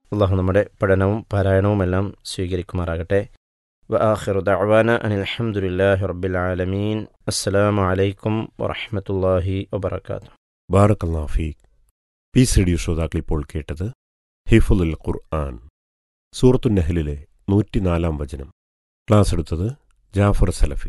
അള്ളാഹു നമ്മുടെ പഠനവും പാരായണവുമെല്ലാം സ്വീകരിക്കുമാറാകട്ടെ. വആഖിറു ദഅ്വാന അനിൽ ഹംദുലില്ലാഹി റബ്ബിൽ ആലമീൻ. അസ്സലാമു അലൈക്കും വറഹ്മത്തുള്ളാഹി വബറകാതുഹു. ബാറക്കല്ലാഹു ഫീക്. പീസ് റേഡിയോ ശ്രോതാക്കൾ ഇപ്പോൾ കേട്ടത് ഹിഫ്ളുൽ ഖുർആൻ, സൂറത്തുൻ നഹ്ലിലെ 104 വചനം. ക്ലാസ് എടുത്തത് ജാഫർ സലഫി.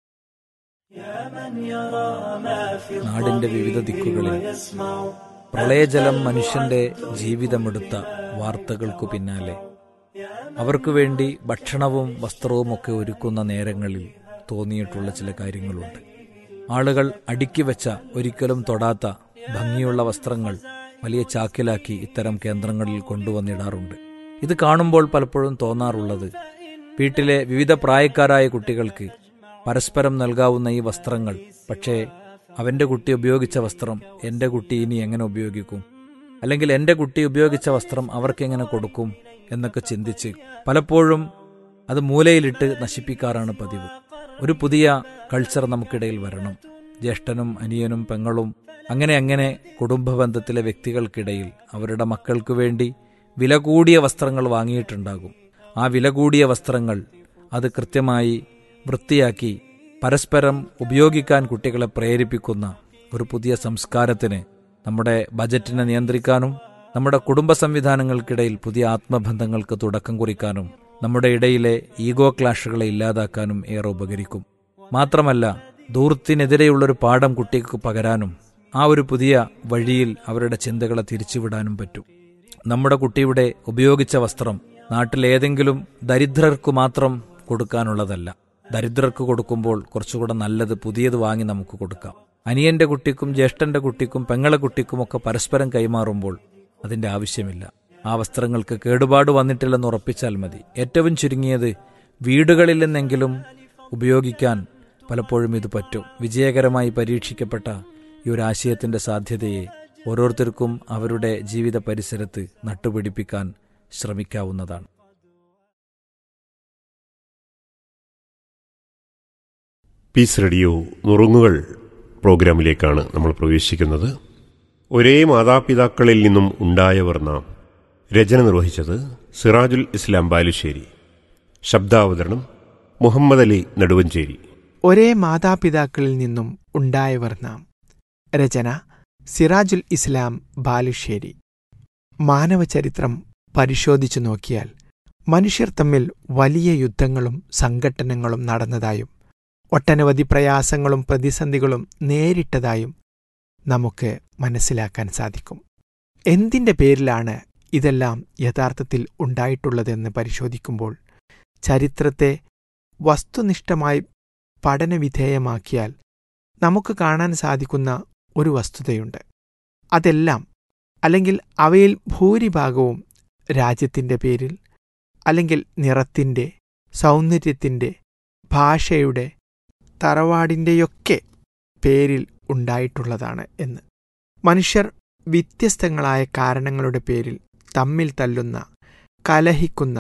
നാടിന്റെ വിവിധ ദിക്കുകളിൽ പ്രളയജലം മനുഷ്യന്റെ ജീവിതമെടുത്ത വാർത്തകൾക്കു പിന്നാലെ അവർക്കു വേണ്ടി ഭക്ഷണവും വസ്ത്രവുമൊക്കെ ഒരുക്കുന്ന നേരങ്ങളിൽ തോന്നിയിട്ടുള്ള ചില കാര്യങ്ങളുണ്ട്. ആളുകൾ അടുക്കി വെച്ച, ഒരിക്കലും തൊടാത്ത ഭംഗിയുള്ള വസ്ത്രങ്ങൾ വലിയ ചാക്കിലാക്കി ഇത്തരം കേന്ദ്രങ്ങളിൽ കൊണ്ടുവന്നിടാറുണ്ട്. ഇത് കാണുമ്പോൾ പലപ്പോഴും തോന്നാറുള്ളത്, വീട്ടിലെ വിവിധ പ്രായക്കാരായ കുട്ടികൾക്ക് പരസ്പരം നൽകാവുന്ന ഈ വസ്ത്രങ്ങൾ, പക്ഷേ അവൻ്റെ കുട്ടി ഉപയോഗിച്ച വസ്ത്രം എൻ്റെ കുട്ടി ഇനി എങ്ങനെ ഉപയോഗിക്കും, അല്ലെങ്കിൽ എൻ്റെ കുട്ടി ഉപയോഗിച്ച വസ്ത്രം അവർക്കെങ്ങനെ കൊടുക്കും എന്നൊക്കെ ചിന്തിച്ച് പലപ്പോഴും അത് മൂലയിലിട്ട് നശിപ്പിക്കാറാണ് പതിവ്. ഒരു പുതിയ കൾച്ചർ നമുക്കിടയിൽ വരണം. ജ്യേഷ്ഠനും അനിയനും പെങ്ങളും അങ്ങനെ കുടുംബ ബന്ധത്തിലെ വ്യക്തികൾക്കിടയിൽ അവരുടെ മക്കൾക്ക് വേണ്ടി വില കൂടിയ വസ്ത്രങ്ങൾ വാങ്ങിയിട്ടുണ്ടാകും. ആ വില കൂടിയ വസ്ത്രങ്ങൾ അത് കൃത്യമായി വൃത്തിയാക്കി പരസ്പരം ഉപയോഗിക്കാൻ കുട്ടികളെ പ്രേരിപ്പിക്കുന്ന ഒരു പുതിയ സംസ്കാരത്തിന് നമ്മുടെ ബജറ്റിനെ നിയന്ത്രിക്കാനും നമ്മുടെ കുടുംബ സംവിധാനങ്ങൾക്കിടയിൽ പുതിയ ആത്മബന്ധങ്ങൾക്ക് തുടക്കം കുറിക്കാനും നമ്മുടെ ഇടയിലെ ഈഗോ ക്ലാഷുകളെ ഇല്ലാതാക്കാനും ഏറെ ഉപകരിക്കും. മാത്രമല്ല, ധൂർത്തിനെതിരെയുള്ളൊരു പാഠം കുട്ടിക്ക് പകരാനും ആ ഒരു പുതിയ വഴിയിൽ അവരുടെ ചിന്തകളെ തിരിച്ചുവിടാനും പറ്റും. നമ്മുടെ കുട്ടിയുടെ ഉപയോഗിച്ച വസ്ത്രം നാട്ടിലേതെങ്കിലും ദരിദ്രർക്ക് മാത്രം കൊടുക്കാനുള്ളതല്ല. ദരിദ്രർക്ക് കൊടുക്കുമ്പോൾ കുറച്ചുകൂടെ നല്ലത് പുതിയത് വാങ്ങി നമുക്ക് കൊടുക്കാം. അനിയന്റെ കുട്ടിക്കും ജ്യേഷ്ഠന്റെ കുട്ടിക്കും പെങ്ങളെ കുട്ടിക്കുമൊക്കെ പരസ്പരം കൈമാറുമ്പോൾ അതിന്റെ ആവശ്യമില്ല. ആ വസ്ത്രങ്ങൾക്ക് കേടുപാട് വന്നിട്ടില്ലെന്ന് ഉറപ്പിച്ചാൽ മതി. ഏറ്റവും ചുരുങ്ങിയത് വീടുകളിൽ നിന്നെങ്കിലും ഉപയോഗിക്കാൻ പലപ്പോഴും ഇത് പറ്റും. വിജയകരമായി പരീക്ഷിക്കപ്പെട്ട ഈ ഒരു ആശയത്തിന്റെ സാധ്യതയെ ഓരോരുത്തർക്കും അവരുടെ ജീവിത പരിസരത്ത് നട്ടുപിടിപ്പിക്കാൻ ശ്രമിക്കാവുന്നതാണ്. പീസ് റേഡിയോ നുറുങ്ങുകൾ പ്രോഗ്രാമിലേക്കാണ് നമ്മൾ പ്രവേശിക്കുന്നത്. ഒരേ മാതാപിതാക്കളിൽ നിന്നും ഉണ്ടായവർ നാം. രചന നിർവഹിച്ചത് സിറാജുൽ ഇസ്ലാം ബാലുശ്ശേരി. ശബ്ദാവതരണം മുഹമ്മദ് അലി നടുവഞ്ചേരി. ഒരേ മാതാപിതാക്കളിൽ നിന്നും ഉണ്ടായവർ നാം. രചന സിറാജുൽ ഇസ്ലാം ബാലുശ്ശേരി. മാനവചരിത്രം പരിശോധിച്ചു നോക്കിയാൽ മനുഷ്യർ തമ്മിൽ വലിയ യുദ്ധങ്ങളും സംഘട്ടനങ്ങളും നടന്നതായും ഒട്ടനവധി പ്രയാസങ്ങളും പ്രതിസന്ധികളും നേരിട്ടതായും നമുക്ക് മനസ്സിലാക്കാൻ സാധിക്കും. എന്തിൻ്റെ പേരിലാണ് ഇതെല്ലാം യഥാർത്ഥത്തിൽ ഉണ്ടായിട്ടുള്ളതെന്ന് പരിശോധിക്കുമ്പോൾ ചരിത്രത്തെ വസ്തുനിഷ്ഠമായി പഠനവിധേയമാക്കിയാൽ നമുക്ക് കാണാൻ സാധിക്കുന്ന ഒരു വസ്തുതയുണ്ട്. അതെല്ലാം, അല്ലെങ്കിൽ അവയിൽ ഭൂരിഭാഗവും രാജ്യത്തിൻ്റെ പേരിൽ, അല്ലെങ്കിൽ നിറത്തിൻ്റെ, സൗന്ദര്യത്തിൻ്റെ, ഭാഷയുടെ, തറവാടിൻ്റെയൊക്കെ പേരിൽ ഉണ്ടായിട്ടുള്ളതാണ് എന്ന്. മനുഷ്യർ വ്യത്യസ്തങ്ങളായ കാരണങ്ങളുടെ പേരിൽ തമ്മിൽ തല്ലുന്ന, കലഹിക്കുന്ന,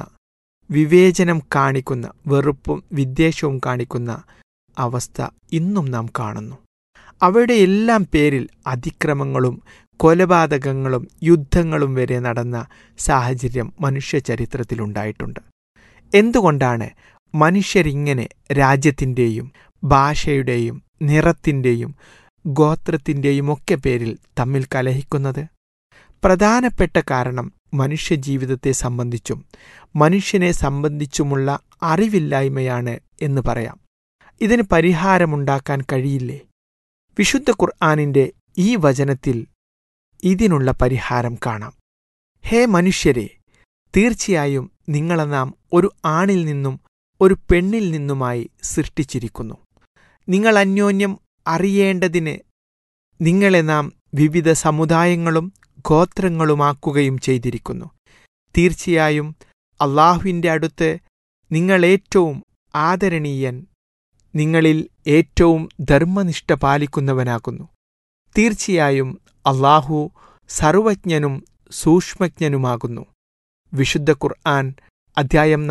വിവേചനം കാണിക്കുന്ന, വെറുപ്പും വിദ്വേഷവും കാണിക്കുന്ന അവസ്ഥ ഇന്നും നാം കാണുന്നു. അവയുടെ എല്ലാം പേരിൽ അതിക്രമങ്ങളും കൊലപാതകങ്ങളും യുദ്ധങ്ങളും വരെ നടന്ന സാഹചര്യം മനുഷ്യ ചരിത്രത്തിലുണ്ടായിട്ടുണ്ട്. എന്തുകൊണ്ടാണ് മനുഷ്യരിങ്ങനെ രാജ്യത്തിൻ്റെയും ഭാഷയുടെയും നിറത്തിൻ്റെയും ഗോത്രത്തിൻ്റെയും ഒക്കെ പേരിൽ തമ്മിൽ കലഹിക്കുന്നത്? പ്രധാനപ്പെട്ട കാരണം മനുഷ്യജീവിതത്തെ സംബന്ധിച്ചും മനുഷ്യനെ സംബന്ധിച്ചുമുള്ള അറിവില്ലായ്മയാണ് എന്ന് പറയാം. ഇതിന് പരിഹാരമുണ്ടാക്കാൻ കഴിയില്ലേ? വിശുദ്ധ ഖുർആനിൻ്റെ ഈ വചനത്തിൽ ഇതിനുള്ള പരിഹാരം കാണാം. ഹേ മനുഷ്യരെ, തീർച്ചയായും നിങ്ങളെ നാം ഒരു ആണിൽ നിന്നും ഒരു പെണ്ണിൽ നിന്നുമായി സൃഷ്ടിച്ചിരിക്കുന്നു. നിങ്ങൾ അന്യോന്യം അറിയേണ്ടതിന് നിങ്ങളെ നാം വിവിധ സമുദായങ്ങളും ഗോത്രങ്ങളുമാക്കുകയും ചെയ്തിരിക്കുന്നു. തീർച്ചയായും അല്ലാഹുവിൻ്റെ അടുത്ത് നിങ്ങളേറ്റവും ആദരണീയൻ, നിങ്ങളിൽ ഏറ്റവും ധർമ്മനിഷ്ഠ പാലിക്കുന്നവനാകുന്നു. തീർച്ചയായും അല്ലാഹു സർവജ്ഞനും സൂക്ഷ്മജ്ഞനുമാകുന്നു. വിശുദ്ധ ഖുർആൻ അധ്യായം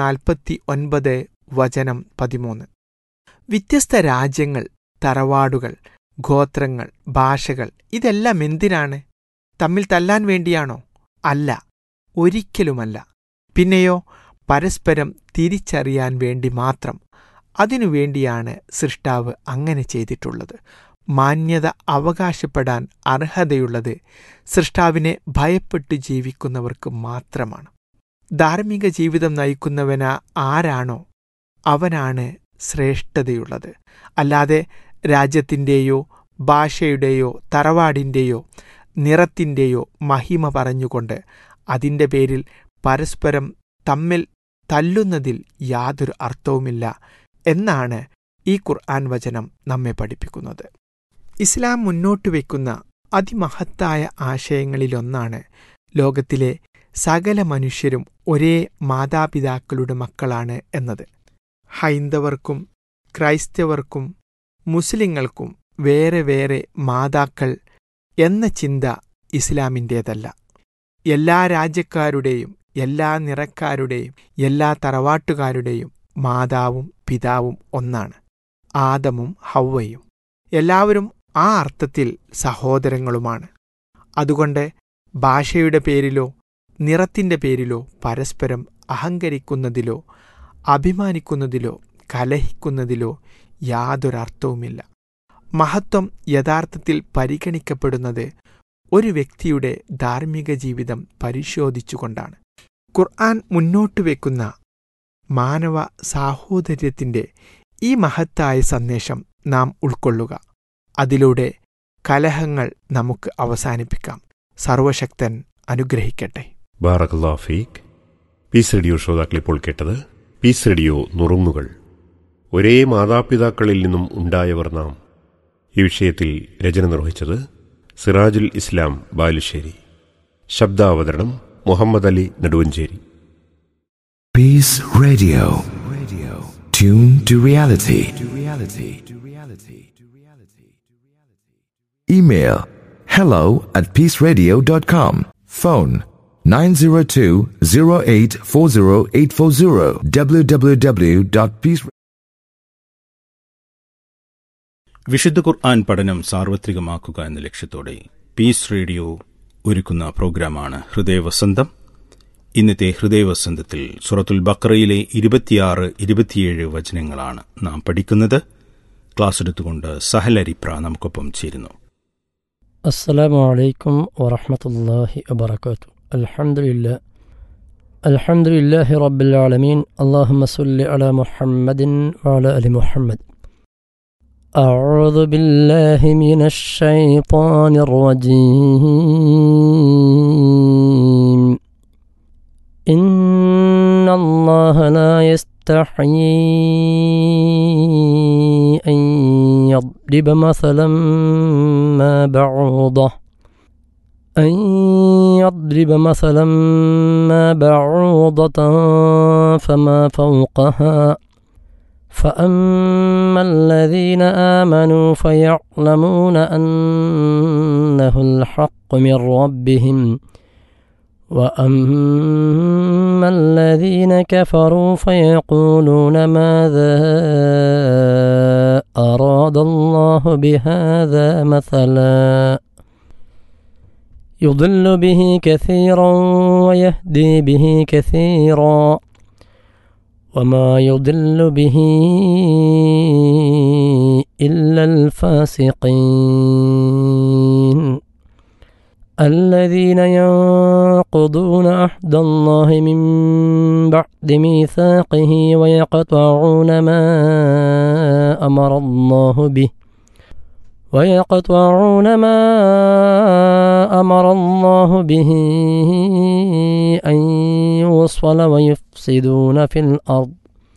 49 വചനം 13. വ്യത്യസ്ത രാജ്യങ്ങൾ, തറവാടുകൾ, ഗോത്രങ്ങൾ, ഭാഷകൾ, ഇതെല്ലാം എന്തിനാണ്? തമ്മിൽ തല്ലാൻ വേണ്ടിയാണോ? അല്ല. ഒരിക്കലുമല്ല. പിന്നെയോ പരസ്പരം തിരിച്ചറിയാൻ വേണ്ടി മാത്രം. അതിനുവേണ്ടിയാണ് സൃഷ്ടാവ് അങ്ങനെ ചെയ്തിട്ടുള്ളത്. മാന്യത അവകാശപ്പെടാൻ അർഹതയുള്ളത് സൃഷ്ടാവിനെ ഭയപ്പെട്ടു ജീവിക്കുന്നവർക്ക് മാത്രമാണ്. ധാർമ്മിക ജീവിതം നയിക്കുന്നവന ആരാണോ അവനാണ് ശ്രേഷ്ഠതയുള്ളത്. അല്ലാതെ രാജ്യത്തിൻ്റെയോ ഭാഷയുടെയോ തറവാടിൻ്റെയോ നിറത്തിൻ്റെയോ മഹിമ പറഞ്ഞുകൊണ്ട് അതിൻ്റെ പേരിൽ പരസ്പരം തമ്മിൽ തല്ലുന്നതിൽ യാതൊരു അർത്ഥവുമില്ല എന്നാണ് ഈ ഖുർആൻ വചനം നമ്മെ പഠിപ്പിക്കുന്നത്. ഇസ്ലാം മുന്നോട്ട് വയ്ക്കുന്ന അതിമഹത്തായ ആശയങ്ങളിലൊന്നാണ് ലോകത്തിലെ സകല മനുഷ്യരും ഒരേ മാതാപിതാക്കളുടെ മക്കളാണ് എന്നത്. ഹൈന്ദവർക്കും ക്രൈസ്തവർക്കും മുസ്ലിങ്ങൾക്കും വേറെ വേറെ മാതാക്കൾ എന്ന ചിന്ത ഇസ്ലാമിൻ്റേതല്ല. എല്ലാ രാജ്യക്കാരുടെയും എല്ലാ നിറക്കാരുടെയും എല്ലാ തറവാട്ടുകാരുടെയും മാതാവും പിതാവും ഒന്നാണ്, ആദമും ഹവ്വയും. എല്ലാവരും ആ അർത്ഥത്തിൽ സഹോദരങ്ങളുമാണ്. അതുകൊണ്ട് ഭാഷയുടെ പേരിലോ നിറത്തിൻ്റെ പേരിലോ പരസ്പരം അഹങ്കരിക്കുന്നതിലോ അഭിമാനിക്കുന്നതിലോ കലഹിക്കുന്നതിലോ യാതൊരർത്ഥവുമില്ല. മഹത്വം യഥാർത്ഥത്തിൽ പരിഗണിക്കപ്പെടുന്നത് ഒരു വ്യക്തിയുടെ ധാർമ്മിക ജീവിതം പരിശോധിച്ചുകൊണ്ടാണ്. ഖുർആൻ മുന്നോട്ട് വയ്ക്കുന്ന മാനവ സാഹോദര്യത്തിൻ്റെ ഈ മഹത്തായ സന്ദേശം നാം ഉൾക്കൊള്ളുക. അതിലൂടെ കലഹങ്ങൾ നമുക്ക് അവസാനിപ്പിക്കാം. സർവശക്തൻ അനുഗ്രഹിക്കട്ടെ. ബാറകല്ലാഹു ഫീക്ക്. പീസ് റേഡിയോ ശ്രോതാക്കൾ ഇപ്പോൾ കേട്ടത് പീസ് റേഡിയോ നുറുങ്ങുകൾ. ഒരേ മാതാപിതാക്കളിൽ നിന്നും ഉണ്ടായവർ നാം. ഈ വിഷയത്തിൽ രചന നിർവഹിച്ചത് സിറാജുൽ ഇസ്ലാം Balussery. ശബ്ദാവതരണം Muhammad Ali Neduvancheri. Peace Radio. Tune to reality. Email hello@peaceradio.com. Phone 902-0840-840 www.peace. വിശുദ്ധ ഖുർആൻ പഠനം സാർവത്രികമാക്കുക എന്ന ലക്ഷ്യത്തോടെ പീസ് റേഡിയോ ഒരുക്കുന്ന പ്രോഗ്രാമാണ് ഹൃദയവസന്തം. ഇന്നത്തെ ഹൃദയവസന്തത്തിൽ സൂറത്തുൽ ബഖറയിലെ 26-27 വചനങ്ങളാണ് നാം പഠിക്കുന്നത്. ക്ലാസ് എടുത്തുകൊണ്ട് സഹൽ അരിപ്ര നമുക്കൊപ്പം ചേരുന്നു. അസ്സലാമു അലൈക്കും വറഹ്മത്തുള്ളാഹി വബറകാതുഹു. അൽഹംദുലില്ലാഹി റബ്ബിൽ ആലമീൻ. അല്ലാഹുമ്മ സ്വല്ലി അലാ മുഹമ്മദിൻ വഅലാ അലി മുഹമ്മദ്. അഊദു ബില്ലാഹി മിനശ് ശൈത്വാനിർ റജീം. ഇന്നല്ലാഹ ലാ യസ്തഹീ അൻ യദ്രിബ മസലൻ മാ ബഅൂദഹ أن يضرب مثلا ما بعوضة فما فوقها فأما الذين آمنوا فيعلمون أنه الحق من ربهم وأما الذين كفروا فيقولون ماذا أراد الله بهذا مثلا يضل به كثيرا ويهدي به كثيرا وما يضل به إلا الفاسقين الذين ينقضون عهد الله من بعد ميثاقه ويقطعون ما أمر الله به أن يوصل ويفسدون في الأرض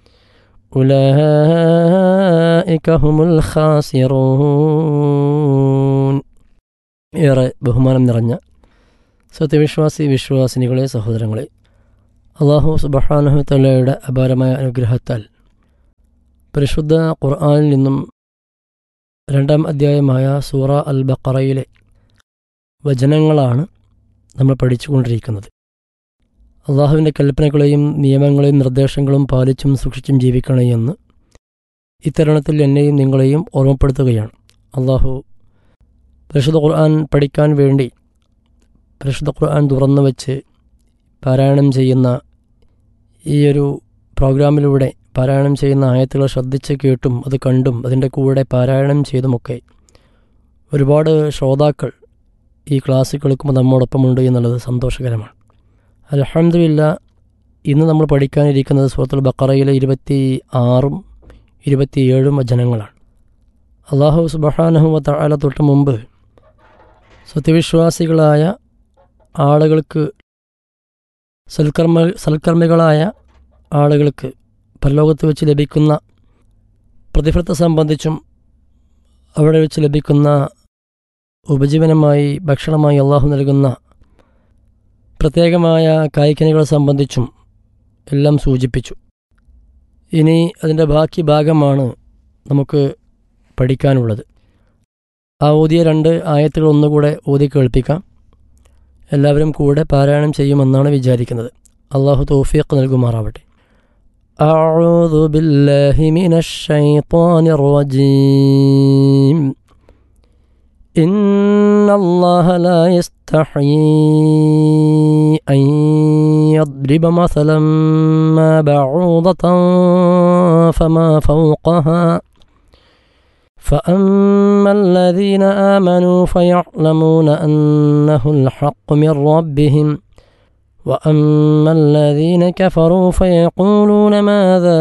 أولئك هم الخاسرون. ഏറെ ബഹുമാനം നിറഞ്ഞ വിശ്വാസിനികളെ സഹോദരങ്ങളെ, അല്ലാഹു സുബ്ഹാനഹു തആലയുടെ അപാരമായ അനുഗ്രഹത്താൽ പരിശുദ്ധ ഖുർആനിൽ നിന്നും 2-ാം അധ്യായമായ സൂറ അൽ ബഖറയിലെ വചനങ്ങളാണ് നമ്മൾ പഠിച്ചുകൊണ്ടിരിക്കുന്നത്. അള്ളാഹുവിൻ്റെ കൽപ്പനകളെയും നിയമങ്ങളെയും നിർദ്ദേശങ്ങളും പാലിച്ചും സൂക്ഷിച്ചും ജീവിക്കണേ എന്ന് ഇത്തരുണത്തിൽ എന്നെയും നിങ്ങളെയും ഓർമ്മപ്പെടുത്തുകയാണ്. അള്ളാഹു പരിശുദ്ധ ഖുർആൻ പഠിക്കാൻ വേണ്ടി പരിശുദ്ധ ഖുർആൻ തുറന്നു വെച്ച് പാരായണം ചെയ്യുന്ന ഈ ഒരു പ്രോഗ്രാമിലൂടെ പാരായണം ചെയ്യുന്ന ആയത്തുകൾ ശ്രദ്ധിച്ച് കേട്ടും അത് കണ്ടും അതിൻ്റെ കൂടെ പാരായണം ചെയ്തുമൊക്കെ ഒരുപാട് ശ്രോതാക്കൾ ഈ ക്ലാസ് കേൾക്കുമ്പോൾ നമ്മോടൊപ്പമുണ്ട് എന്നുള്ളത് സന്തോഷകരമാണ്. അൽഹംദുലില്ലാഹ്, ഇന്ന് നമ്മൾ പഠിക്കാനിരിക്കുന്നത് സൂറത്തുൽ ബഖറയിലെ 26ഉം 27ഉം വചനങ്ങളാണ്. അല്ലാഹു സുബ്ഹാനഹു വ തആല തൊട്ട് മുമ്പ് സത്യവിശ്വാസികളായ ആളുകൾക്ക്, സൽക്കർമ്മികളായ ആളുകൾക്ക് പരലോകത്ത് വെച്ച് ലഭിക്കുന്ന പ്രതിഫലത്തെ സംബന്ധിച്ചും അവിടെ വെച്ച് ലഭിക്കുന്ന ഉപജീവനമായി ഭക്ഷണമായി അള്ളാഹു നൽകുന്ന പ്രത്യേകമായ കായ്ക്കനികളെ സംബന്ധിച്ചും എല്ലാം സൂചിപ്പിച്ചു. ഇനി അതിൻ്റെ ബാക്കി ഭാഗമാണ് നമുക്ക് പഠിക്കാനുള്ളത്. ആ ഓതിയ 2 ആയത്തുകൾ ഒന്നുകൂടെ ഓതി കേൾപ്പിക്കാം. എല്ലാവരും കൂടെ പാരായണം ചെയ്യുമെന്നാണ് വിചാരിക്കുന്നത്. അള്ളാഹു തൗഫീഖ് നൽകുമാറാവട്ടെ. അഊദു ബില്ലാഹി മിനശ് ശൈത്വാനിർ റജീം. ഇന്നല്ലാഹ ലാ യസ്തഹീ അൻ യദ്രിബ മസലൻ മാ ബഊദതൻ ഫമാ ഫൗഖഹാ فأما الذين آمنوا فيعلمون أنه الحق من ربهم وأما الذين كفروا فيقولون ماذا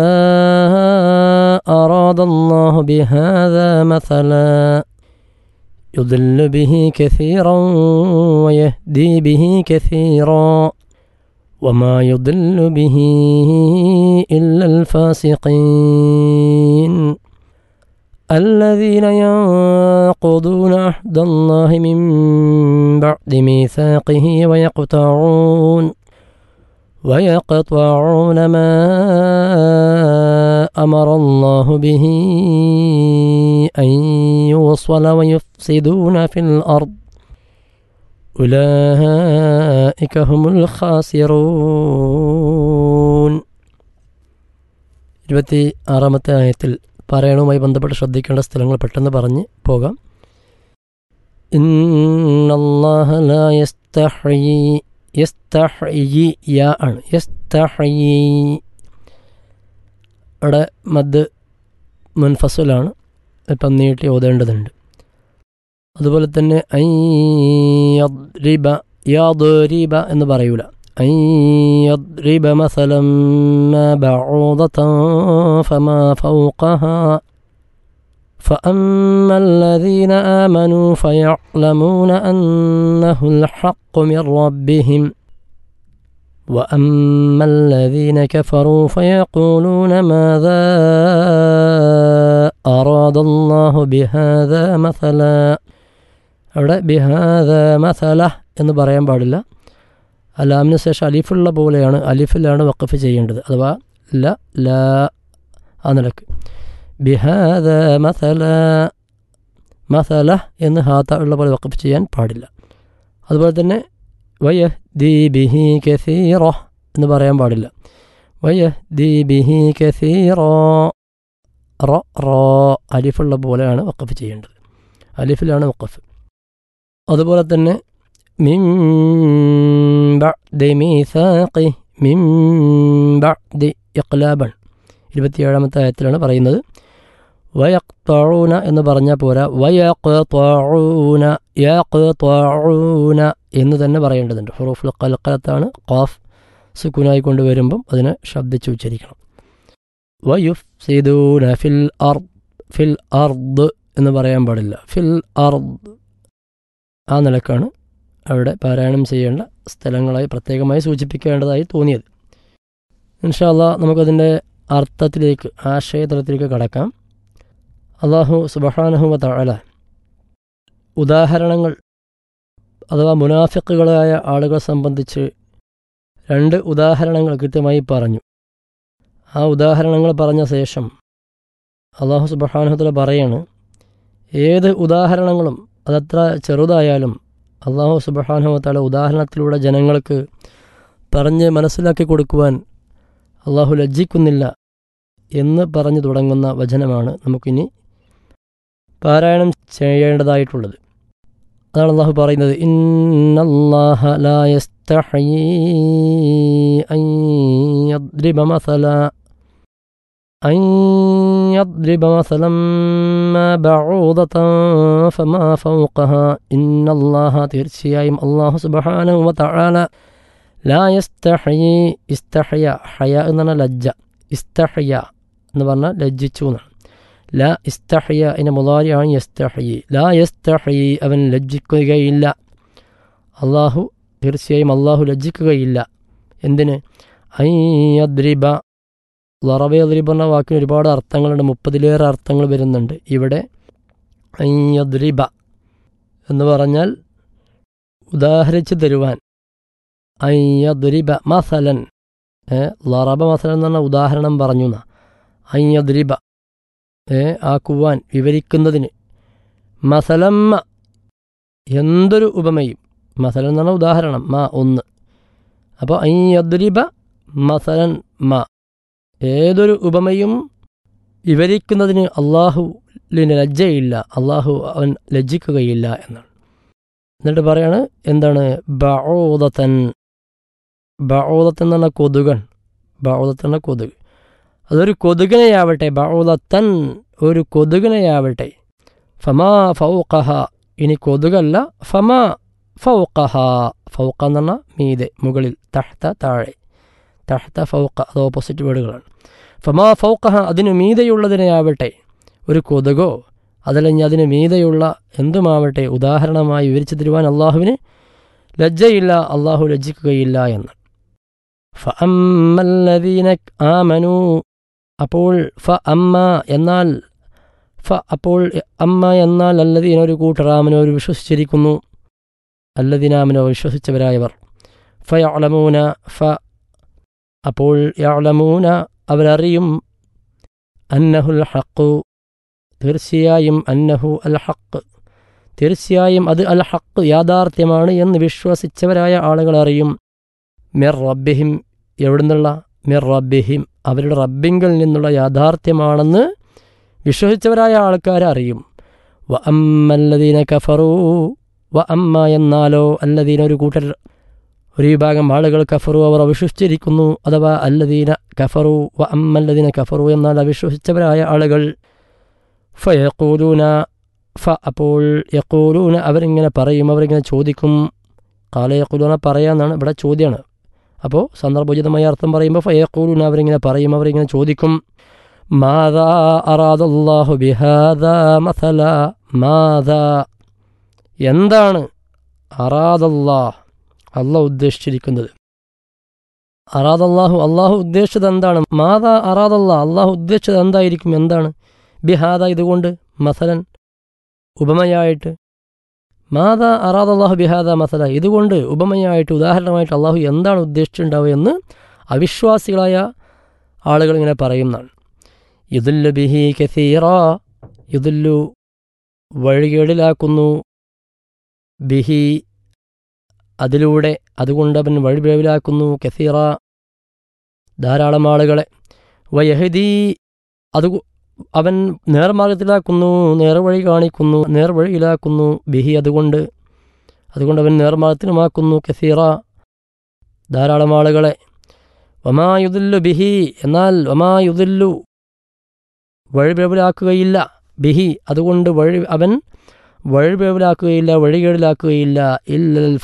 أراد الله بهذا مثلا يضل به كثيرا ويهدي به كثيرا وما يضل به إلا الفاسقين الذين ينقضون عهد الله من بعد ميثاقه ويقطعون ما أمر الله به أن يوصل ويفسدون في الأرض أولئك هم الخاسرون. 26-ാമത്തെ ആയത്തിൽ പാരായണവുമായി ബന്ധപ്പെട്ട് ശ്രദ്ധിക്കേണ്ട സ്ഥലങ്ങൾ പെട്ടെന്ന് പറഞ്ഞ് പോകാം. ഇന്നല്ലാഹ ലാ യസ്തഹ്യി യാ ആണ്. യസ്തഹ്യി അവിടെ മദ് മുൻഫസലാണ്, ഇപ്പം നീട്ടി ഓതേണ്ടതുണ്ട്. അതുപോലെ തന്നെ ഐ യദ്രിബ യദ്രിബ എന്ന് പറയൂല. ഐ യദ്രിബ മസലൻ മാ ബഊദതൻ ഫമാ ഫൗഖഹാ فأما الذين آمنوا فيعلمون أنه الحق من ربهم وأما الذين كفروا فيقولون ماذا أراد الله بهذا مثلا. അവിടെ ബിഹാദാ മസല എന്ന് പറയാൻ പാടില്ല. അലാമിന് ശേഷം അലിഫുള്ള പോലെയാണ്, അലിഫിലാണ് വഖഫ് ചെയ്യേണ്ടത്. അഥവാ ല ആ നിലക്ക് ബിഹാദാ മസല എന്ന് ഹാത്ത ഉള്ള പോലെ വഖഫ് ചെയ്യാൻ പാടില്ല. അതുപോലെ തന്നെ വയഹ്ദി ബിഹി കസീറ എന്ന് പറയാൻ പാടില്ല. വയഹ്ദി ബിഹി കസീറ അലിഫുള്ള പോലെയാണ് വഖഫ് ചെയ്യേണ്ടത്. അലിഫിലാണ് വഖഫ്. അതുപോലെ തന്നെ മിൻ ബഅദി മീസാഖി മിൻ ബഅദി ഇഖ്ലാബൻ 27-ാമത്തെ ആയത്തിലാണ് പറയുന്നത്. വയഖ്തഊന എന്ന് പറഞ്ഞാൽ പോരാ, വയഖ്തഊന യഖ്തഊന എന്ന് തന്നെ പറയേണ്ടതുണ്ട്. ഹുറൂഫുൽ ഖൽഖലത്താണ്. ഖാഫ് സുക്കൂനായി കൊണ്ടുവരുമ്പം അതിനെ ശബ്ദിച്ച് ഉച്ചരിക്കണം. വയുഫ്സിദൂന ഫിൽ അർദ് എന്ന് പറയാൻ പാടില്ല. ഫിൽ അർദ് ആ നിലക്കാണ് അവിടെ പാരായണം ചെയ്യേണ്ട സ്ഥലങ്ങളായി പ്രത്യേകമായി സൂചിപ്പിക്കേണ്ടതായി തോന്നിയത്. ഇൻഷാ അല്ലാഹ് നമുക്കതിൻ്റെ അർത്ഥത്തിലേക്ക്, ആശയതലത്തിലേക്ക് കടക്കാം. അല്ലാഹു സുബ്ഹാനഹു വ തആല ഉദാഹരണങ്ങൾ അഥവാ മുനാഫിക്കുകളായ ആളുകളെ സംബന്ധിച്ച് 2 ഉദാഹരണങ്ങൾ കൃത്യമായി പറഞ്ഞു. ആ ഉദാഹരണങ്ങൾ പറഞ്ഞ ശേഷം അല്ലാഹു സുബ്ഹാനഹു വ തആല പറയാണ്, ഏത് ഉദാഹരണങ്ങളും അതത്ര ചെറുതായാലും അല്ലാഹു സുബ്ഹാനഹു വ തആല ഉദാഹരണത്തിലൂടെ ജനങ്ങൾക്ക് പറഞ്ഞ് മനസ്സിലാക്കി കൊടുക്കുവാൻ അല്ലാഹു ലജ്ജിക്കുന്നില്ല എന്ന് പറഞ്ഞു തുടങ്ങുന്ന വചനമാണ് നമുക്കിനി പാരായണം ചെയ്യേണ്ടതായിട്ടുള്ളത്. അതാണ് അല്ലാഹു പറയുന്നത്, ഇന്നല്ലാഹ ലാ يستحيي أن يضرب مثلا ما بعوضة فما فوقها إن الله തീർച്ചയായും അല്ലാഹു സുബ്ഹാനഹു വ തആല ലാ യസ്തഹയി ഇസ്തഹയ ഹയ എന്നാണ് ലജ്ജ ഇസ്തഹയ എന്ന് പറഞ്ഞാൽ ലജ്ജിച്ചു എന്നാണ് ലാ ഇസ്തഹയ അതിൻ്റെ മുളാരിയാണ് യസ്തഹയി ലാ യസ്തഹയി അവൻ ലജ്ജിക്കുകയില്ല അള്ളാഹു തീർച്ചയായും അള്ളാഹു ലജ്ജിക്കുകയില്ല എന്തിന് ഐ യദ്രിബ ലറബ യദ്രിബ എന്ന വാക്കിന് ഒരുപാട് അർത്ഥങ്ങളുണ്ട് 30-ലേറെ അർത്ഥങ്ങൾ വരുന്നുണ്ട് ഇവിടെ ഐ യദ്രിബ എന്ന് പറഞ്ഞാൽ ഉദാഹരിച്ച് തരുവാൻ ഐ യദ്രിബ മസലൻ ലറബ മസലൻ എന്ന് പറഞ്ഞാൽ ഉദാഹരണം പറഞ്ഞു എന്നാ ഐ യദ്രിബ ആക്കുവാൻ വിവരിക്കുന്നതിന് മസലമ്മ എന്തൊരു ഉപമയും മസലൻ എന്ന് പറഞ്ഞാൽ ഉദാഹരണം ഒന്ന് അപ്പോൾ ഐ യദ്രിബ മസലൻ ഏതൊരു ഉപമയും വിവരിക്കുന്നതിന് അള്ളാഹുവിന് ലജ്ജയില്ല അള്ളാഹു അവൻ ലജ്ജിക്കുകയില്ല എന്നാണ് എന്നിട്ട് പറയാണ് എന്താണ് ബഊദത്തൻ എന്ന് പറഞ്ഞാൽ കൊതുക് അതൊരു കൊതുകിനെയാവട്ടെ ബഊദത്തൻ ഒരു കൊതുകിനെയാവട്ടെ ഫമാ ഫൗഖഹ ഇനി കൊതുകല്ല ഫമാ ഫൗഖഹ ഫൗഖ എന്ന് പറഞ്ഞാൽ മീതെ മുകളിൽ തഹ്ത താഴെ തഹ്ത ഫൗഖ അത് ഓപ്പോസിറ്റ് വേർഡുകളാണ് ഫമാ ഫൗഖഹ അതിനു മീതെയുള്ളതിനെയാവട്ടെ ഒരു കൊതുകോ അതല്ലെങ്കിൽ അതിന് മീതെയുള്ള എന്തുമാവട്ടെ ഉദാഹരണമായി വിവരിച്ചു തരുവാൻ അള്ളാഹുവിന് ലജ്ജയില്ല അള്ളാഹു ലജ്ജിക്കുകയില്ല എന്ന് ഫഅമ്മല്ലദീന ആമനൂ അപ്പോൾ എന്നാൽ അല്ലദീന ഒരു കൂട്ടർ ആമനോ ഒരു വിശ്വസിച്ചിരിക്കുന്നു അല്ലദീനാമനോ വിശ്വസിച്ചവരായവർ ഫയഅലമൂന അപ്പോൾ യഅലമൂന അവരറിയും അന്നഹുൽ ഹഖ് തീർച്ചയായും അന്നഹു അൽ ഹഖ് തീർച്ചയായും അത് അൽ ഹഖ് യാഥാർത്ഥ്യമാണ് എന്ന് വിശ്വസിച്ചവരായ ആളുകൾ അറിയും മിർ റബ്ബിഹിം എവിടുന്നുള്ള മിർ റബ്ബിഹിം അവരുടെ റബ്ബിങ്കിൽ നിന്നുള്ള യാഥാർത്ഥ്യമാണെന്ന് വിശ്വസിച്ചവരായ ആൾക്കാർ അറിയും വ അമ്മല്ലദീന കഫറൂ വ അമ്മ എന്നാലോ അല്ലദീന ഒരു കൂട്ടർ ഒരു വിഭാഗം ആളുകൾ കഫറു അവർ അവിശ്വസിച്ചിരിക്കുന്നു അഥവാ അല്ലദീന കഫറു വ അമ്മല്ലദീന കഫറു എന്നാൽ അവിശ്വസിച്ചവരായ ആളുകൾ അപ്പോൾ യഖൂലൂന അവരിങ്ങനെ പറയും അവരിങ്ങനെ ചോദിക്കും ഖാല യഖൂലൂന പറയാന്നാണ് ഇവിടെ ചോദ്യമാണ് അപ്പോൾ സന്ദർഭോചിതമായ അർത്ഥം പറയുമ്പോൾ ഫയഖൂലൂന അവരിങ്ങനെ പറയും അവരിങ്ങനെ ചോദിക്കും മാദാ അറാദല്ലാഹു ബിഹാദാ മസല മാദാ എന്താണ് അറാദല്ലാഹ് അള്ളാഹു ഉദ്ദേശിച്ചിരിക്കുന്നത് അള്ളാഹു ഉദ്ദേശിച്ചത് എന്താണ് മാതാ അള്ളാഹു ഉദ്ദേശിച്ചത് എന്തായിരിക്കും എന്താണ് ബിഹാദ ഇതുകൊണ്ട് മസലൻ ഉപമയായിട്ട് മാതാ അള്ളാഹു ബിഹാദ മസല ഇതുകൊണ്ട് ഉപമയായിട്ട് ഉദാഹരണമായിട്ട് അള്ളാഹു എന്താണ് ഉദ്ദേശിച്ചിട്ടുണ്ടാവുക എന്ന് അവിശ്വാസികളായ ആളുകൾ ഇങ്ങനെ പറയുന്നതാണ് യുദുല്ലു ബിഹി കസീറ യുദുല്ലു വഴികേടിലാക്കുന്നു ബിഹി അതിലൂടെ അതുകൊണ്ട് അവൻ വഴിപിഴവിലാക്കുന്നു കസീറ ധാരാളം ആളുകളെ വയഹദി അവൻ നേർമാർഗത്തിലാക്കുന്നു നേർവഴി കാണിക്കുന്നു നേർവഴിയിലാക്കുന്നു ബിഹി അതുകൊണ്ട് അവൻ നേർമാർഗത്തിനുമാക്കുന്നു കസീറ ധാരാളം ആളുകളെ വമായുദില്ലു ബിഹി എന്നാൽ വമായുദില്ലു വഴിപിഴവിലാക്കുകയില്ല ബിഹി അതുകൊണ്ട് അവൻ വഴിപിഴവിലാക്കുകയില്ല വഴികേടിലാക്കുകയില്ല ഇല്ലൽ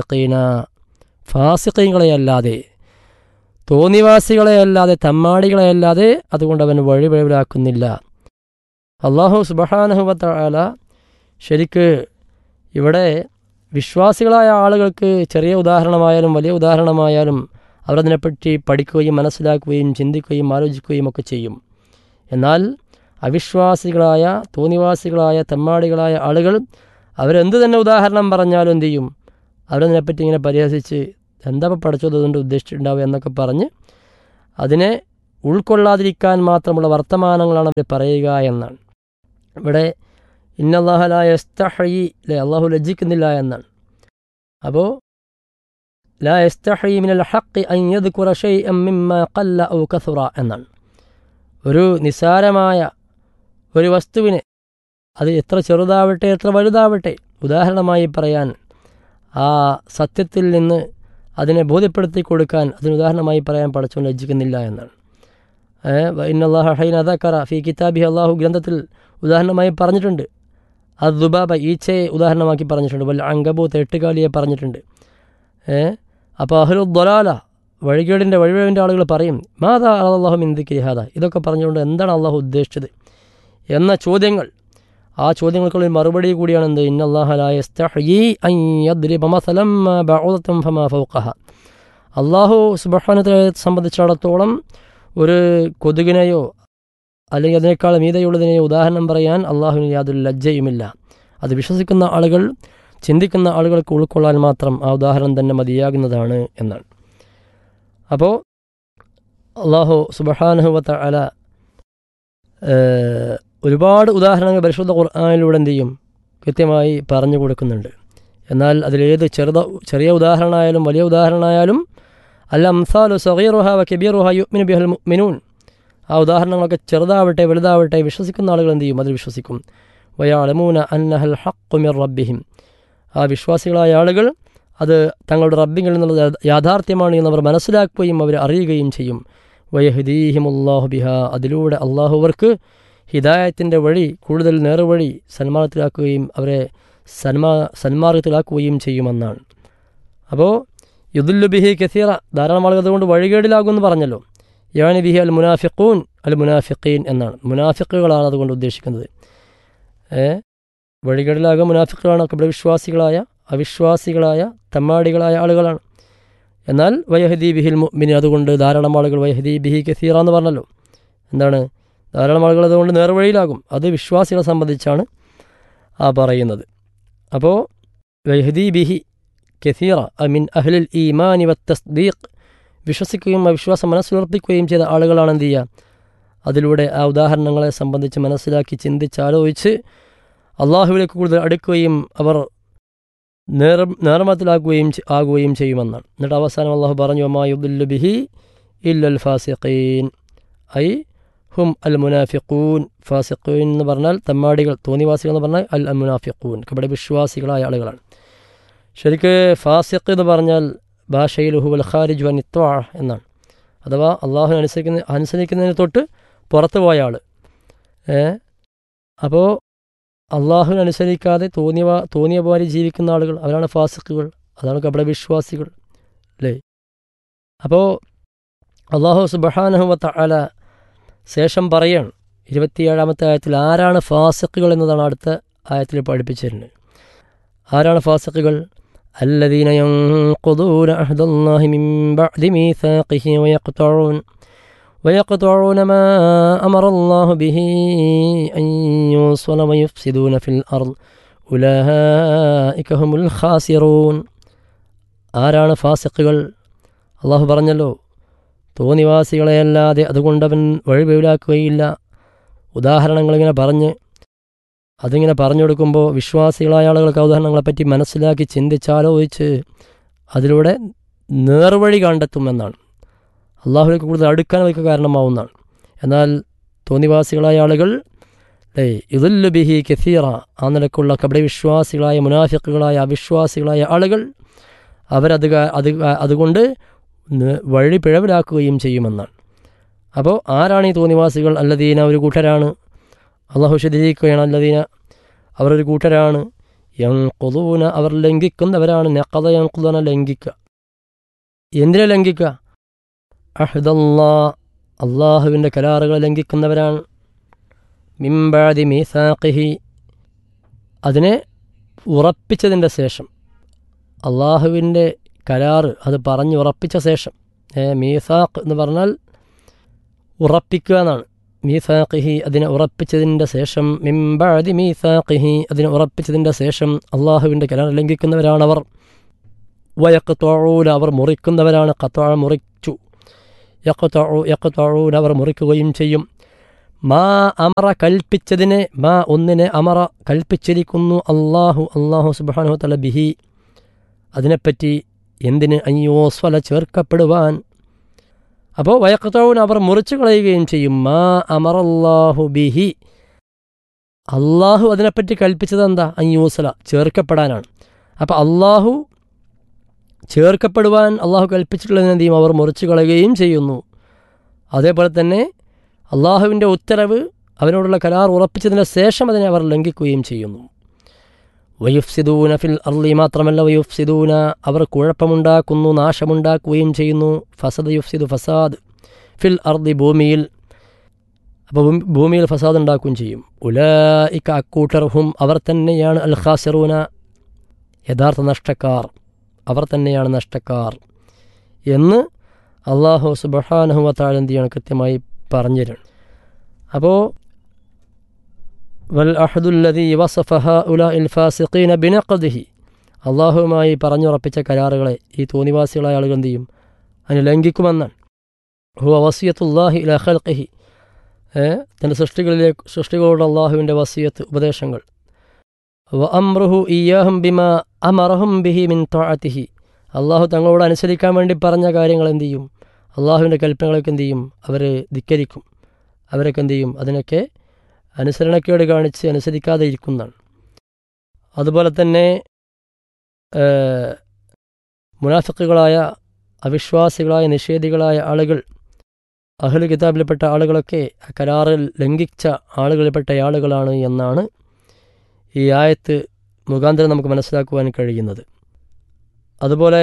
ഫാസിഖീങ്ങളെയല്ലാതെ തോന്നിവാസികളെയല്ലാതെ തമ്മാടികളെയല്ലാതെ അതുകൊണ്ട് അവൻ വഴിപിഴവിലാക്കുന്നില്ല അല്ലാഹു സുബ്ഹാനഹു വ തആല ശരിക്ക് ഇവിടെ വിശ്വാസികളായ ആളുകൾക്ക് ചെറിയ ഉദാഹരണമായാലും വലിയ ഉദാഹരണമായാലും അവരതിനെപ്പറ്റി പഠിക്കുകയും മനസ്സിലാക്കുകയും ചിന്തിക്കുകയും ആലോചിക്കുകയും ഒക്കെ ചെയ്യും എന്നാൽ അവിശ്വാസികളായ തോന്നിവാസികളായ തെമ്മാടികളായ ആളുകൾ അവരെന്ത് തന്നെ ഉദാഹരണം പറഞ്ഞാലും എന്തു ചെയ്യും അവരതിനെപ്പറ്റി ഇങ്ങനെ പരിഹസിച്ച് എന്താ പഠിച്ചത് അതുകൊണ്ട് ഉദ്ദേശിച്ചിട്ടുണ്ടാവുക എന്നൊക്കെ പറഞ്ഞ് അതിനെ ഉൾക്കൊള്ളാതിരിക്കാൻ മാത്രമുള്ള വർത്തമാനങ്ങളാണ് അവർ പറയുക എന്നാണ് ഇവിടെ ഇന്നല്ലാഹ ലാ യസ്തഹയി അള്ളാഹു ലജ്ജിക്കുന്നില്ല എന്നാണ് അപ്പോൾ ലാ യസ്തഹയി മിനൽ ഹഖ് അൻ യദ്കുറ ശൈഅൻ മിമ്മാ ഖല്ല ഔ കസുറ എന്നാണ് ഒരു നിസാരമായ ഒരു വസ്തുവിനെ അത് എത്ര ചെറുതാവട്ടെ എത്ര വലുതാവട്ടെ ഉദാഹരണമായി പറയാൻ ആ സത്യത്തിൽ നിന്ന് അതിനെ ബോധ്യപ്പെടുത്തി കൊടുക്കാൻ അതിന് ഉദാഹരണമായി പറയാൻ പടച്ചവൻ ലജ്ജിക്കുന്നില്ല എന്നാണ്. ഇന്നല്ലാഹ ഹൈന അദക്കറ ഫി കിതാബിഹി, അള്ളാഹു ഗ്രന്ഥത്തിൽ ഉദാഹരണമായി പറഞ്ഞിട്ടുണ്ട്. അത് ദുബാബ ഈച്ചയെ ഉദാഹരണമാക്കി പറഞ്ഞിട്ടുണ്ട്. വല്ല അങ്കബൂത്ത് എട്ടുകാലിയെ പറഞ്ഞിട്ടുണ്ട്. അപ്പോൾ അഹ്ലു ദലാല വഴികേടിൻ്റെ ആളുകൾ പറയും മാതാ അള്ളാഹു മിൻ ദിക്രി ഹാദാ, ഇതൊക്കെ പറഞ്ഞുകൊണ്ട് എന്താണ് അള്ളാഹു ഉദ്ദേശിച്ചത് എന്ന ചോദ്യങ്ങൾ, ആ ചോദ്യങ്ങൾക്കുള്ള മറുപടി കൂടിയാണ് എന്ത്, ഇന്നല്ലാഹ ലാ യസ്തഹ്യീ അൻ യദ്രിബ മസലൻ ബഅൂദതൻ ഫമാ ഫൗഖഹ. അള്ളാഹു സുബ്ഹാനഹു വ തആലയെ സംബന്ധിച്ചിടത്തോളം ഒരു കൊതുകിനെയോ അല്ലെങ്കിൽ അതിനേക്കാൾ മീതയുള്ളതിനെയോ ഉദാഹരണം പറയാൻ അള്ളാഹുവിന് യാതൊരു ലജ്ജയുമില്ല. അത് വിശ്വസിക്കുന്ന ആളുകൾ, ചിന്തിക്കുന്ന ആളുകൾക്ക് ഉൾക്കൊള്ളാൻ മാത്രം ആ ഉദാഹരണം തന്നെ മതിയാകുന്നതാണ് എന്നാണ്. അപ്പോൾ അള്ളാഹു സുബ്ഹാനഹു വ തആല ഒരുപാട് ഉദാഹരണങ്ങൾ പരിശുദ്ധ ഖുർആനിലൂടെ എന്ത് ചെയ്യും, കൃത്യമായി പറഞ്ഞു കൊടുക്കുന്നുണ്ട്. എന്നാൽ അതിലേത് ചെറിയ ഉദാഹരണമായാലും വലിയ ഉദാഹരണമായാലും അൽ അംസാലു സഗീറുഹാ വ കബീറുഹാ യുഅ്മിനു ബിഹൽ മുഅ്മിനൂൻ, ആ ഉദാഹരണങ്ങളൊക്കെ ചെറുതാവട്ടെ വലുതാവട്ടെ വിശ്വസിക്കുന്ന ആളുകൾ എന്ത് ചെയ്യും, അതിൽ വിശ്വസിക്കും. വയഅലമൂന അന്നഹൽ ഹഖ്ഖു മിർ റബ്ബിഹിം, ആ വിശ്വാസികളായ ആളുകൾ അത് തങ്ങളുടെ റബ്ബിൽ നിന്നുള്ള യാഥാർത്ഥ്യമാണ് എന്നവർ മനസ്സിലാക്കുകയും അവർ അറിയുകയും ചെയ്യും. വയഹ്ദീഹിമുല്ലാഹു ബിഹാ, അതിലൂടെ അള്ളാഹു അവർക്ക് ഹിദായത്തിൻ്റെ വഴി, കൂടുതൽ നേർവഴി സന്മാർഗത്തിലാക്കുകയും അവരെ സന്മാർഗത്തിലാക്കുകയും ചെയ്യുമെന്നാണ്. അപ്പോൾ യുദുല്ലു ബിഹി കസീറ, ധാരാളം ആളുകൾ അതുകൊണ്ട് വഴികേടിലാകുമെന്ന് പറഞ്ഞല്ലോ. യാനി ബിഹി അൽ മുനാഫിഖൂൻ അൽ മുനാഫിഖീൻ എന്നാണ്, മുനാഫിഖുകളാണ് അതുകൊണ്ട് ഉദ്ദേശിക്കുന്നത്. വഴികേടിലാകുക മുനാഫിഖുകളാണ്, ഇവിടെ വിശ്വാസികളായ അവിശ്വാസികളായ തമ്മാടികളായ ആളുകളാണ്. എന്നാൽ വയഹദി ബിഹിൽ മുഅ്മിൻ, അതുകൊണ്ട് ധാരാളം ആളുകൾ വയഹദി ബിഹി കസീറ എന്ന് പറഞ്ഞല്ലോ. എന്താണ്, ധാരാളം ആളുകൾ അതുകൊണ്ട് നേർവഴിയിലാകും. അത് വിശ്വാസികളെ സംബന്ധിച്ചാണ് ആ പറയുന്നത്. അപ്പോൾ വയഹദി ബിഹി കസീറ മിൻ അഹ്ലിൽ ഈമാനി വത്തസ്ദീഖ്, വിശ്വസിക്കുകയും അവിശ്വാസം മനസ്സിലുറപ്പിക്കുകയും ചെയ്ത ആളുകളാണ് എന്ത് ചെയ്യുക, അതിലൂടെ ആ ഉദാഹരണങ്ങളെ സംബന്ധിച്ച് മനസ്സിലാക്കി ചിന്തിച്ചാലോചിച്ച് അള്ളാഹുവിലേക്ക് കൂടുതൽ അടുക്കുകയും അവർ ആകുകയും ചെയ്യുമെന്നാണ്. എന്നിട്ട് അവസാനം അള്ളാഹു പറഞ്ഞു വമാ യുദില്ലു ബിഹി ഇല്ലൽ ഫാസിഖീൻ ഐ ഹും അൽ മുനാഫിഖൂൻ. ഫാസിഖൂൻ എന്ന് പറഞ്ഞാൽ തമ്മാടികൾ, തോന്നിവാസികൾ എന്ന് പറഞ്ഞാൽ അൽ മുനാഫിഖൂൻ, ഇവിടെ വിശ്വാസികളായ ആളുകളാണ്. ശരിക്ക് ഫാസിഖ് എന്ന് പറഞ്ഞാൽ ഭാഷയിൽ ഹുവൽ ഖാരിജ് വൻ ഇത്വാ എന്നാണ്, അഥവാ അള്ളാഹുവിനെ അനുസരിക്കുന്നതിന് തൊട്ട് പുറത്തു പോയ ആൾ. അപ്പോൾ അള്ളാഹുവിനെ അനുസരിക്കാതെ തോന്നിയ പോലെ ജീവിക്കുന്ന ആളുകൾ അവരാണ് ഫാസിഖുകൾ, അതാണ് കപട വിശ്വാസികൾ അല്ലേ. അപ്പോൾ അള്ളാഹു സുബ്ഹാനഹു വ തആല ശേഷം പറയാണ് 27-ാമത്തെ ആയത്തിൽ ആരാണ് ഫാസിഖുകൾ എന്നതാണ് അടുത്ത ആയത്തിൽ പഠിപ്പിച്ചിരുന്നത്. ആരാണ് ഫാസിഖുകൾ? الذين ينقضون عهد الله من بعد ميثاقه ويقطعون ما أمر الله به أن يوصل ويفسدون في الأرض أولئك هم الخاسرون. ആരാണ് ഫാസിഖുകൾ? അള്ളാഹു പറഞ്ഞല്ലോ, തോന്നിവാസികളെയല്ലാതെ അതുകൊണ്ടവൻ വഴിവെളിയാക്കുകയില്ല. ഉദാഹരണങ്ങളിങ്ങനെ പറഞ്ഞ് അതിങ്ങനെ പറഞ്ഞു കൊടുക്കുമ്പോൾ വിശ്വാസികളായ ആളുകൾക്ക് ഉദാഹരണങ്ങളെപ്പറ്റി മനസ്സിലാക്കി ചിന്തിച്ചാലോചിച്ച് അതിലൂടെ നേർവഴി കണ്ടെത്തുമെന്നാണ്, അള്ളാഹുലേക്ക് കൂടുതൽ അടുക്കാൻ അവർക്ക് കാരണമാവുന്നതാണ്. എന്നാൽ തോന്നിവാസികളായ ആളുകൾ യുദില്ലു ബിഹി കസീറ, ആ നിലക്കുള്ള കപട വിശ്വാസികളായ മുനാഫിഖുകളായ അവിശ്വാസികളായ ആളുകൾ അതുകൊണ്ട് വഴി പിഴവിലാക്കുകയും ചെയ്യുമെന്നാണ്. അപ്പോൾ ആരാണ് ഈ തോന്നിവാസികൾ? അല്ലദീന, ഒരു കൂട്ടരാണ്. അള്ളാഹു വിശദീകരിക്കുകയാണ്, അല്ലദീന അവരൊരു കൂട്ടരാണ്. യൻഖുദൂന, അവർ ലംഘിക്കുന്നവരാണ്. നഖദ യൻഖുദൂന, ലംഘിക്കുക. എന്തിനെ ലംഘിക്കുക? അഹ്ദല്ലാ, അള്ളാഹുവിൻ്റെ കരാറുകൾ ലംഘിക്കുന്നവരാണ്. മിൻ ബഅദി മീസാഖിഹി, അതിനെ ഉറപ്പിച്ചതിൻ്റെ ശേഷം, അള്ളാഹുവിൻ്റെ കരാറ് അത് പറഞ്ഞ് ഉറപ്പിച്ച ശേഷം. മീസാഖ് എന്ന് പറഞ്ഞാൽ ഉറപ്പിക്കുക എന്നാണ്. മീസാഖിഹി, അതിനെ ഉറപ്പിച്ചതിൻ്റെ ശേഷം. മിൻ ബഅദി മീസാഖിഹി, അതിനെ ഉറപ്പിച്ചതിൻ്റെ ശേഷം അള്ളാഹുവിൻ്റെ കരാർ ലംഘിക്കുന്നവരാണവർ. വയഖ്തഊന, അവർ മുറിക്കുന്നവരാണ്. ഖത്അ, മുറിച്ചു. യഖ്തഊന, അവർ മുറിക്കുകയും ചെയ്യും. മാ അമറ, കൽപ്പിച്ചതിനെ, മാ ഒന്നിനെ, അമറ കൽപ്പിച്ചിരിക്കുന്നു അള്ളാഹു സുബ്ഹാനഹു തആല ബിഹി, അതിനെപ്പറ്റി. എന്തിന്? അയ്യോസ്വല, ചേർക്കപ്പെടുവാൻ. അപ്പോൾ വയഖ്തഊന, അവർ മുറിച്ചു കളയുകയും ചെയ്യും. മാ അമറല്ലാഹു ബിഹി, അള്ളാഹു അതിനെപ്പറ്റി കൽപ്പിച്ചത് എന്താ? അയ്യൂസല, ചേർക്കപ്പെടാനാണ്. അപ്പോൾ അള്ളാഹു ചേർക്കപ്പെടുവാൻ അള്ളാഹു കൽപ്പിച്ചിട്ടുള്ളതിനെന്തെയും അവർ മുറിച്ചു കളയുകയും ചെയ്യുന്നു. അതേപോലെ തന്നെ അള്ളാഹുവിൻ്റെ ഉത്തരവ് അവനോടുള്ള കരാർ ഉറപ്പിച്ചതിന് ശേഷം അതിനെ അവർ ലംഘിക്കുകയും ചെയ്യുന്നു. വയുഫ്സിദൂന ഫിൽ അർളി, മാത്രമല്ല വയുഫ്സിദൂന അവർ കുഴപ്പമുണ്ടാക്കുന്നു, നാശമുണ്ടാക്കുകയും ചെയ്യുന്നു. ഫസദ് യുഫ്സിദു ഫസാദ് ഫിൽ അർളി, ഭൂമിയിൽ. അപ്പോൾ ഭൂമിയിൽ ഫസാദ് ഉണ്ടാക്കുകയും ചെയ്യും. ഉലൈക അക്കൂട്ടർഹും അവർ തന്നെയാണ് അൽ ഖാസിറൂന യഥാർത്ഥ നഷ്ടക്കാർ, അവർ തന്നെയാണ് നഷ്ടക്കാർ എന്ന് അള്ളാഹു സുബ്ഹാനഹു വ തആല എന്ത് ചെയ്യണം, കൃത്യമായി പറഞ്ഞു തരണം. അപ്പോൾ വൽ അഹ്ദുല്ലദീ വസഫ ഹഉലാഇൽ ഫാസിഖീന ബിനഖദിഹി, അള്ളാഹുവുമായി പറഞ്ഞുറപ്പിച്ച കരാറുകളെ ഈ തോന്നിവാസികളായ ആളുകൾ എന്ത് ചെയ്യും, അതിന് ലംഘിക്കുമെന്നാണ്. ഹുവ വസിയത്തുല്ലാഹി ഇലാ ഖൽഖിഹി, തൻ്റെ സൃഷ്ടികളോട് അള്ളാഹുവിൻ്റെ വസിയത്ത്, ഉപദേശങ്ങൾ. വ അംറുഹു ഇയ്യാഹും ബിമാ അമറഹും ബിഹി മിൻ തഅതിഹി, അള്ളാഹു തങ്ങളോട് അനുസരിക്കാൻ വേണ്ടി പറഞ്ഞ കാര്യങ്ങൾ എന്ത് ചെയ്യും, അള്ളാഹുവിൻ്റെ കൽപ്പനകളൊക്കെ എന്ത് ചെയ്യും, അവർ ധിക്കരിക്കും. അവരൊക്കെ എന്ത് ചെയ്യും, അതിനൊക്കെ അനുസരണക്കേട് കാണിച്ച് അനുസരിക്കാതെ ഇരിക്കുന്നതാണ്. അതുപോലെ തന്നെ മുനാഫിക്കുകളായ അവിശ്വാസികളായ നിഷേധികളായ ആളുകൾ, അഹ്ലു കിതാബിൽപ്പെട്ട ആളുകളൊക്കെ കരാറിൽ ലംഘിച്ച ആളുകളിൽപ്പെട്ട ആളുകളാണ് എന്നാണ് ഈ ആയത്ത് മുഖാന്തരം നമുക്ക് മനസ്സിലാക്കുവാൻ കഴിയുന്നത്. അതുപോലെ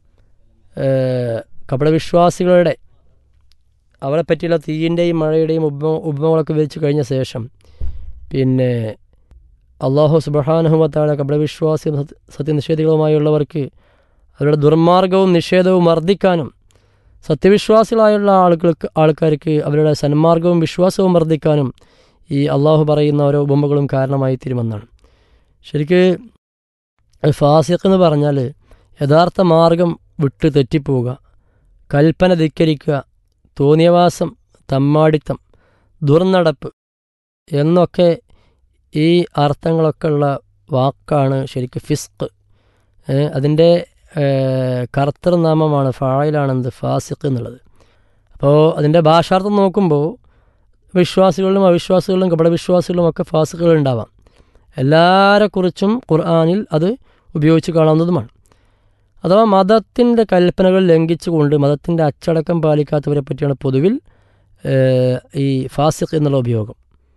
കപടവിശ്വാസികളുടെ അവരെപ്പറ്റിയുള്ള തീയിൻ്റെയും മഴയുടെയും ഉപമകളൊക്കെ വിവരിച്ചു കഴിഞ്ഞ ശേഷം പിന്നെ അള്ളാഹു സുബ്ഹാനഹു വ തആല കപടവിശ്വാസിയും സത്യനിഷേധികളുമായുള്ളവർക്ക് അവരുടെ ദുർമാർഗവും നിഷേധവും വർദ്ധിക്കാനും സത്യവിശ്വാസികളായുള്ള ആൾക്കാർക്ക് അവരുടെ സന്മാർഗവും വിശ്വാസവും വർദ്ധിക്കാനും ഈ അള്ളാഹു പറയുന്ന ഓരോ ഉപമകളും കാരണമായി തീരുമെന്നാണ്. ശരിക്ക് ഫാസിഖ് എന്ന് പറഞ്ഞാൽ യഥാർത്ഥ മാർഗം വിട്ട് തെറ്റിപ്പോവുക, കൽപ്പന ധിക്കരിക്കുക, തോന്നിയവാസം, തമ്മാടിത്തം, ദുർനടപ്പ് എന്നൊക്കെ ഈ അർത്ഥങ്ങളൊക്കെ ഉള്ള വാക്കാണ് ശരിക്കും ഫിസ്ഖ്. അതിൻ്റെ കർത്തൃനാമമാണ്, ഫായിലാണെന്ത്, ഫാസിഖ് എന്നുള്ളത്. അപ്പോൾ അതിൻ്റെ ഭാഷാർത്ഥം നോക്കുമ്പോൾ വിശ്വാസികളിലും അവിശ്വാസികളിലും കപടവിശ്വാസികളിലും ഒക്കെ ഫാസിഖുകൾ ഉണ്ടാവാം. എല്ലാവരെക്കുറിച്ചും ഖുർആനിൽ അത് ഉപയോഗിച്ച് കാണാവുന്നതുമാണ്. അഥവാ മതത്തിൻ്റെ കൽപ്പനകൾ ലംഘിച്ചുകൊണ്ട് മതത്തിൻ്റെ അച്ചടക്കം പാലിക്കാത്തവരെ പറ്റിയാണ് പൊതുവിൽ ഈ ഫാസിഖ് എന്നുള്ള ഉപയോഗം.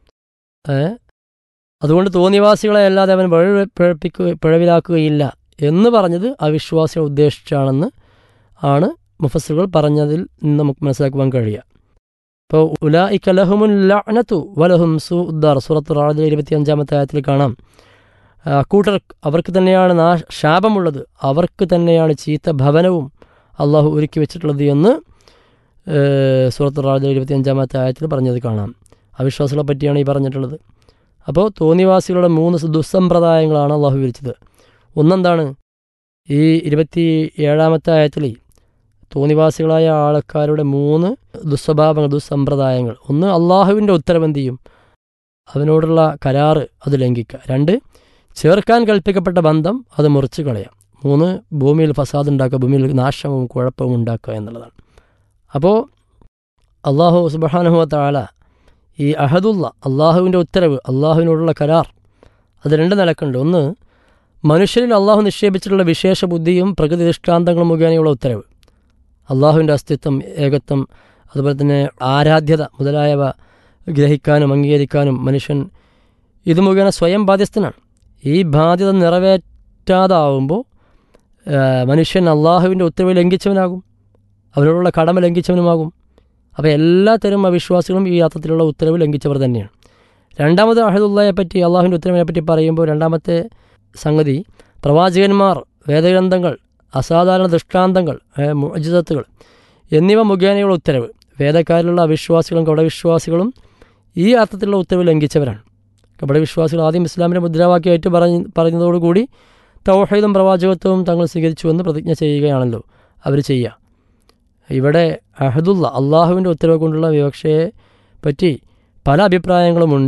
അതുകൊണ്ട് തോന്നിവാസികളെ അല്ലാതെ അവൻ പിഴവിലാക്കുകയില്ല എന്ന് പറഞ്ഞത് അവിശ്വാസികളെ ഉദ്ദേശിച്ചാണെന്ന് ആണ് മുഫസ്സിറുകൾ പറഞ്ഞതിൽ നിന്ന് നമുക്ക് മനസ്സിലാക്കുവാൻ കഴിയുക. ഇപ്പോൾ ഉലൈക ലഹുമുൽ ലഅനതു വലഹും സൂഉദ്ദാർ, സൂറത്തുൽ റഅദിലെ 25-ാമത്തെ ആയത്തിൽ കാണാം, കൂട്ടർ അവർക്ക് തന്നെയാണ് ശാപമുള്ളത്, അവർക്ക് തന്നെയാണ് ചീത്ത ഭവനവും അള്ളാഹു ഒരുക്കി വെച്ചിട്ടുള്ളത് എന്ന് സൂറത്തുൽ റഅദിലെ 25-ാമത്തെ ആയത്തിൽ പറഞ്ഞത് കാണാം. അവിശ്വാസികളെ പറ്റിയാണ് ഈ പറഞ്ഞിട്ടുള്ളത്. അപ്പോൾ തോന്നിവാസികളുടെ 3 ദുസ്സമ്പ്രദായങ്ങളാണ് അള്ളാഹു വിവരിച്ചത്. ഒന്നെന്താണ്, ഈ 27-ാമത്തെ ആയത്തിൽ തോന്നിവാസികളായ ആൾക്കാരുടെ 3 ദുസ്വഭാവങ്ങൾ, ദുസ്സമ്പ്രദായങ്ങൾ. ഒന്ന്, അള്ളാഹുവിൻ്റെ ഉത്തരവെന്ത് ചെയ്യും, അവനോടുള്ള കരാറ് അത് ലംഘിക്കുക. 2, ചേർക്കാൻ കൽപ്പിക്കപ്പെട്ട ബന്ധം അത് മുറിച്ച് കളയാം. 3, ഭൂമിയിൽ ഫസാദ് ഉണ്ടാക്കുക, ഭൂമിയിൽ നാശവും കുഴപ്പവും ഉണ്ടാക്കുക എന്നുള്ളതാണ്. അപ്പോൾ അള്ളാഹു സുബ്ഹാനഹു വ തആല ഈ അഹദുള്ള, അള്ളാഹുവിൻ്റെ ഉത്തരവ്, അള്ളാഹുവിനോടുള്ള കരാർ, അത് 2 നിലക്കുണ്ട്. ഒന്ന്, മനുഷ്യരിൽ അള്ളാഹു നിക്ഷേപിച്ചിട്ടുള്ള വിശേഷ ബുദ്ധിയും പ്രകൃതി ദൃഷ്ടാന്തങ്ങളും മുഖേനയുള്ള ഉത്തരവ്, അള്ളാഹുവിൻ്റെ അസ്തിത്വം, ഏകത്വം, അതുപോലെ തന്നെ ആരാധ്യത മുതലായവ ഗ്രഹിക്കാനും അംഗീകരിക്കാനും മനുഷ്യൻ ഇത് മുഖേന സ്വയം ബാധ്യസ്ഥനാണ്. ഈ ബാധ്യത നിറവേറ്റാതാവുമ്പോൾ മനുഷ്യൻ അള്ളാഹുവിൻ്റെ ഉത്തരവ് ലംഘിച്ചവനാകും, അവരോടുള്ള കടമ ലംഘിച്ചവനുമാകും. അപ്പോൾ എല്ലാത്തരം അവിശ്വാസികളും ഈ അർത്ഥത്തിലുള്ള ഉത്തരവ് ലംഘിച്ചവർ തന്നെയാണ്. രണ്ടാമത് അഹദുള്ളയെ പറ്റി, അള്ളാഹുവിൻ്റെ ഉത്തരവിനെ പറ്റി പറയുമ്പോൾ രണ്ടാമത്തെ സംഗതി, പ്രവാചകന്മാർ, വേദഗ്രന്ഥങ്ങൾ, അസാധാരണ ദൃഷ്ടാന്തങ്ങൾ, മുഅ്ജിസത്തുകൾ എന്നിവ മുഖേനയുള്ള ഉത്തരവ്. വേദക്കാരിലുള്ള അവിശ്വാസികളും കപടവിശ്വാസികളും ഈ അർത്ഥത്തിലുള്ള ഉത്തരവ് ലംഘിച്ചവരാണ്. കപടവിശ്വാസികൾ ആദ്യം ഇസ്ലാമിൻ്റെ മുദ്രാവാക്യമായിട്ട് പറഞ്ഞതോടുകൂടി തൗഹീദും പ്രവാചകത്വവും തങ്ങൾ സ്വീകരിച്ചുവെന്ന് പ്രതിജ്ഞ ചെയ്യുകയാണല്ലോ അവർ ചെയ്യുക. ഇവിടെ അഹദുള്ള, അള്ളാഹുവിൻ്റെ ഉത്തരവ് കൊണ്ടുള്ള വിവക്ഷയെ പറ്റി പല അഭിപ്രായങ്ങളുമുണ്ട്.